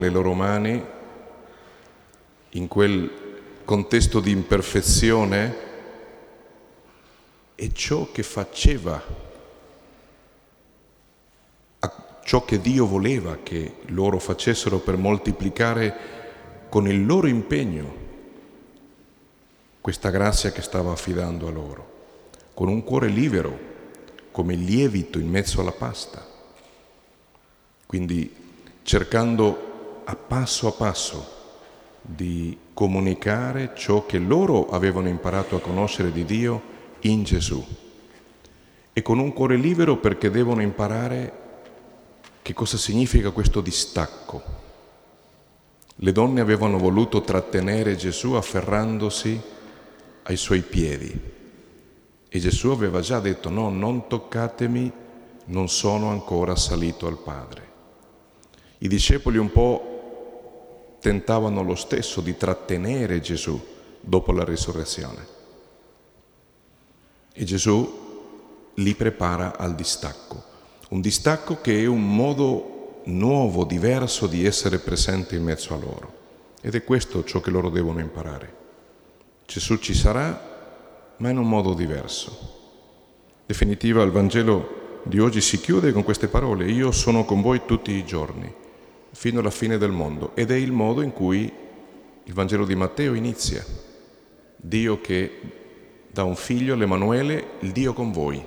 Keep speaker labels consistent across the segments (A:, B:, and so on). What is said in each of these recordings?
A: le loro mani in quel contesto di imperfezione è ciò che faceva, ciò che Dio voleva che loro facessero per moltiplicare con il loro impegno questa grazia che stava affidando a loro, con un cuore libero, come il lievito in mezzo alla pasta. Quindi cercando a passo di comunicare ciò che loro avevano imparato a conoscere di Dio in Gesù. E con un cuore libero perché devono imparare che cosa significa questo distacco. Le donne avevano voluto trattenere Gesù afferrandosi ai suoi piedi. E Gesù aveva già detto: no, non toccatemi, non sono ancora salito al Padre. I discepoli un po' tentavano lo stesso di trattenere Gesù dopo la risurrezione. E Gesù li prepara al distacco. Un distacco che è un modo nuovo, diverso di essere presente in mezzo a loro. Ed è questo ciò che loro devono imparare. Gesù ci sarà, ma in un modo diverso. In definitiva, il Vangelo di oggi si chiude con queste parole: io sono con voi tutti i giorni, fino alla fine del mondo. Ed è il modo in cui il Vangelo di Matteo inizia. Dio che dà un figlio, l'Emanuele, il Dio con voi.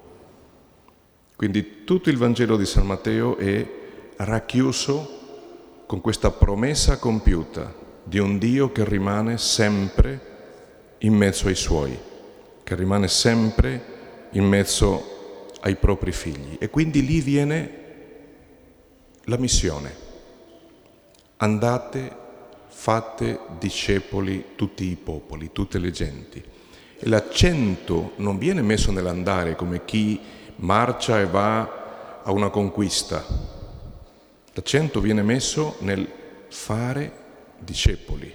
A: Quindi tutto il Vangelo di San Matteo è racchiuso con questa promessa compiuta di un Dio che rimane sempre in mezzo ai suoi, che rimane sempre in mezzo ai propri figli. E quindi lì viene la missione. Andate, fate discepoli tutti i popoli, tutte le genti. E l'accento non viene messo nell'andare come chi marcia e va a una conquista. L'accento viene messo nel fare discepoli.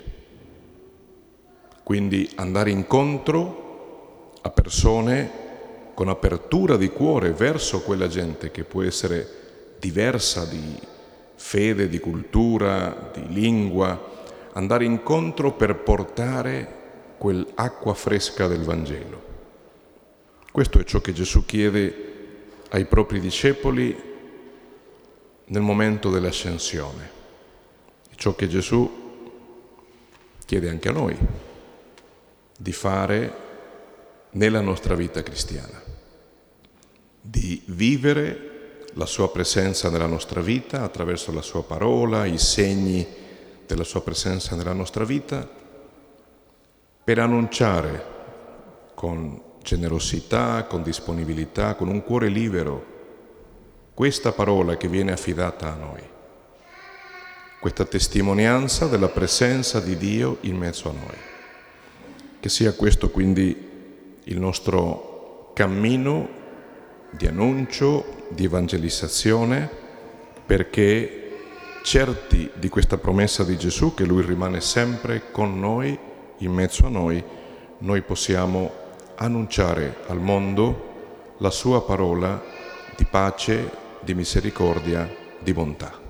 A: Quindi andare incontro a persone con apertura di cuore verso quella gente che può essere diversa di fede, di cultura, di lingua, andare incontro per portare quell'acqua fresca del Vangelo. Questo è ciò che Gesù chiede ai propri discepoli nel momento dell'ascensione, è ciò che Gesù chiede anche a noi di fare nella nostra vita cristiana, di vivere la sua presenza nella nostra vita attraverso la sua parola, i segni della sua presenza nella nostra vita, per annunciare con generosità, con disponibilità, con un cuore libero questa parola che viene affidata a noi, questa testimonianza della presenza di Dio in mezzo a noi. Che sia questo quindi il nostro cammino di annuncio, di evangelizzazione, perché certi di questa promessa di Gesù, che Lui rimane sempre con noi, in mezzo a noi, noi possiamo annunciare al mondo la Sua parola di pace, di misericordia, di bontà.